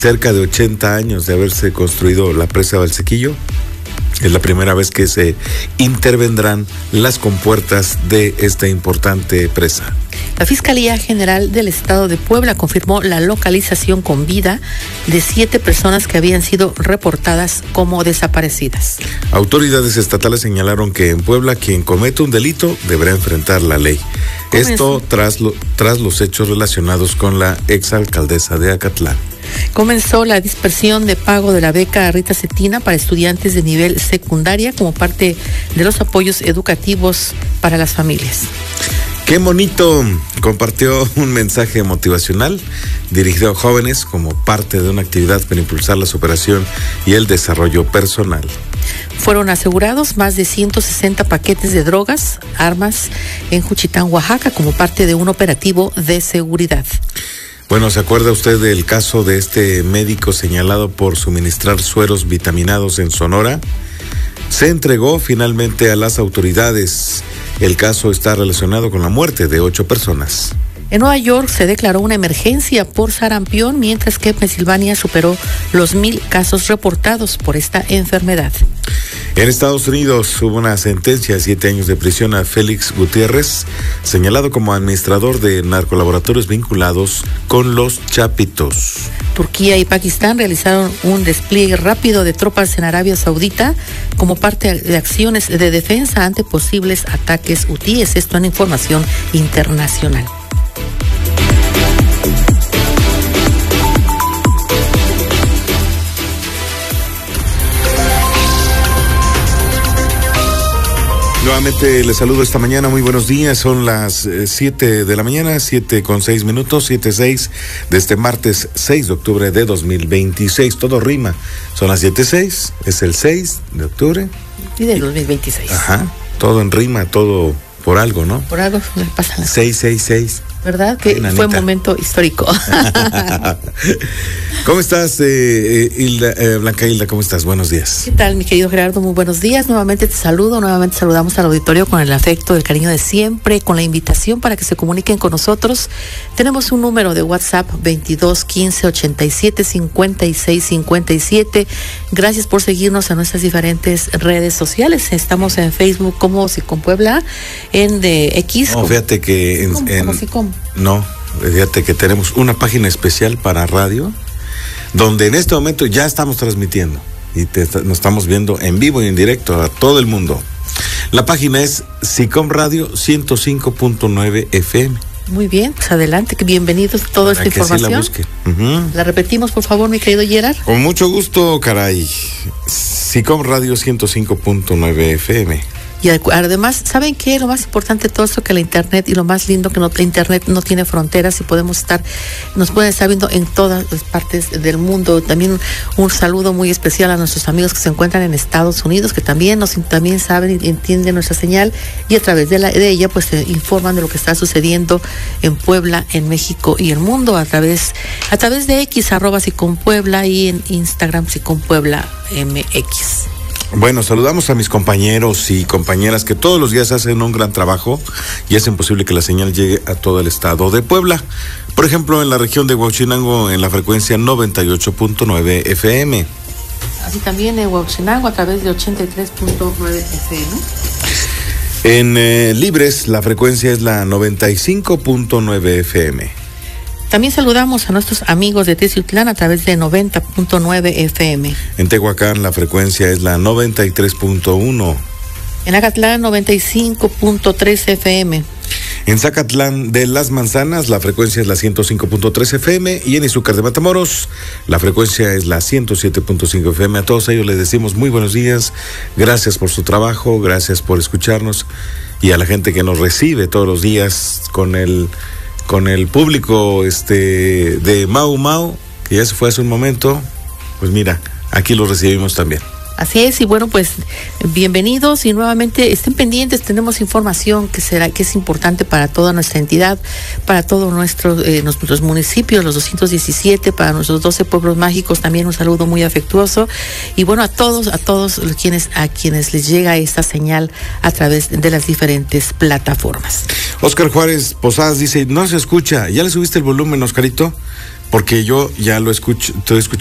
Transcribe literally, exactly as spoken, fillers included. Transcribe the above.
cerca de ochenta años de haberse construido la presa Valsequillo, es la primera vez que se intervendrán las compuertas de esta importante presa. La Fiscalía General del Estado de Puebla confirmó la localización con vida de siete personas que habían sido reportadas como desaparecidas. Autoridades estatales señalaron que en Puebla quien comete un delito deberá enfrentar la ley. Comenzó. Esto tras, lo, tras los hechos relacionados con la exalcaldesa de Acatlán. Comenzó la dispersión de pago de la beca Rita Cetina para estudiantes de nivel secundaria como parte de los apoyos educativos para las familias. ¡Qué bonito! Compartió un mensaje motivacional dirigido a jóvenes como parte de una actividad para impulsar la superación y el desarrollo personal. Fueron asegurados más de ciento sesenta paquetes de drogas, armas en Juchitán, Oaxaca, como parte de un operativo de seguridad. Bueno, ¿se acuerda usted del caso de este médico señalado por suministrar sueros vitaminados en Sonora? Se entregó finalmente a las autoridades. El caso está relacionado con la muerte de ocho personas. En Nueva York se declaró una emergencia por sarampión, mientras que Pensilvania superó los mil casos reportados por esta enfermedad. En Estados Unidos hubo una sentencia de siete años de prisión a Félix Gutiérrez, señalado como administrador de narcolaboratorios vinculados con los Chapitos. Turquía y Pakistán realizaron un despliegue rápido de tropas en Arabia Saudita como parte de acciones de defensa ante posibles ataques hutíes. Esto en información internacional. Nuevamente les saludo esta mañana, muy buenos días, son las siete de la mañana, siete con seis minutos, siete seis de este martes seis de octubre de dos mil veintiséis, todo rima, son las siete seis, es el seis de octubre. Y del dos mil veintiséis. Ajá, todo en rima, todo por algo, ¿no? Por algo le pasa las seis seis seis. ¿Verdad? Que Ay, fue un momento histórico. ¿Cómo estás, eh, Hilda, eh, Blanca Hilda? ¿Cómo estás? Buenos días. ¿Qué tal, mi querido Gerardo? Muy buenos días. Nuevamente te saludo, nuevamente saludamos al auditorio con el afecto, el cariño de siempre, con la invitación para que se comuniquen con nosotros. Tenemos un número de WhatsApp veintidós quince ochenta y siete cincuenta y seis cincuenta y siete. Gracias por seguirnos en nuestras diferentes redes sociales. Estamos en Facebook como Sicom Puebla, en de X. No, fíjate que en, ¿Cómo, en, cómo Sicom? No, fíjate que tenemos una página especial para radio, donde en este momento ya estamos transmitiendo y te, nos estamos viendo en vivo y en directo a todo el mundo. La página es Sicom Radio ciento cinco punto nueve F M. Muy bien, pues adelante, que bienvenidos a toda esta información. Sí la busquen. Uh-huh. La repetimos, por favor, mi querido Gerard. Con mucho gusto, caray. Sicom Radio ciento cinco punto nueve F M. Y además, ¿saben qué? Lo más importante de todo esto, que la internet, y lo más lindo que no, la internet no tiene fronteras y podemos estar, nos pueden estar viendo en todas las partes del mundo. También un, un saludo muy especial a nuestros amigos que se encuentran en Estados Unidos, que también nos también saben y entienden nuestra señal, y a través de, la, de ella pues se informan de lo que está sucediendo en Puebla, en México y el mundo a través, a través de X, arroba Sicom Puebla, y en Instagram Sicom Puebla M X. Bueno, saludamos a mis compañeros y compañeras que todos los días hacen un gran trabajo y hacen posible que la señal llegue a todo el estado de Puebla. Por ejemplo, en la región de Huachinango, en la frecuencia noventa y ocho punto nueve F M. Así también en Huachinango a través de ochenta y tres punto nueve F M. En eh, Libres, la frecuencia es la noventa y cinco punto nueve F M. También saludamos a nuestros amigos de Teciutlán a través de noventa punto nueve F M. En Tehuacán la frecuencia es la noventa y tres punto uno. En Acatlán noventa y cinco punto tres F M. En Zacatlán de las Manzanas la frecuencia es la ciento cinco punto tres F M y en Izúcar de Matamoros la frecuencia es la ciento siete punto cinco F M. A todos ellos les decimos muy buenos días, gracias por su trabajo, gracias por escucharnos, y a la gente que nos recibe todos los días con el con el público este de Mau Mau, que ya se fue hace un momento, pues mira, aquí lo recibimos también. Así es, y bueno, pues bienvenidos y nuevamente estén pendientes, tenemos información que será que es importante para toda nuestra entidad, para todos nuestros eh, nuestros municipios, los doscientos diecisiete, para nuestros doce pueblos mágicos, también un saludo muy afectuoso, y bueno, a todos, a todos quienes, a quienes les llega esta señal a través de las diferentes plataformas. Oscar Juárez Posadas dice, no se escucha, ¿ya le subiste el volumen, Oscarito? porque yo ya lo escucho, estoy escuchando